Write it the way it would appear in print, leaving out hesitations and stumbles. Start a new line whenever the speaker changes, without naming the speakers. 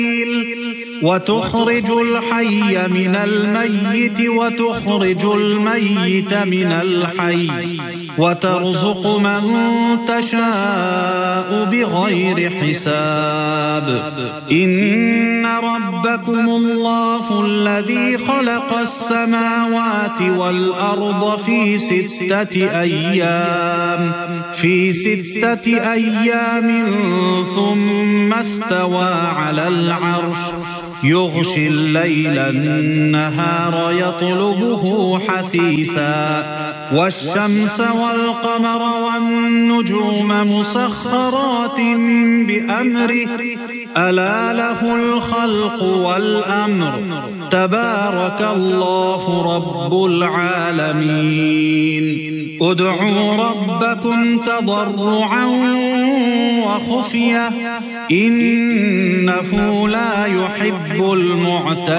وتخرج الحي من الميت وتخرج الميت من الحي وترزق من تشاء بغير حساب إن ربكم الله الذي خلق السماوات والأرض في 6 أيام ثم استوى على العرش يغشي الليل النهار يطلبه حثيثا والشمس والقمر والنجوم مسخرات بأمره ألا له الخلق والأمر تبارك الله رب العالمين ادعوا ربكم تضرعا وخفية إنه لا يحب المعتدين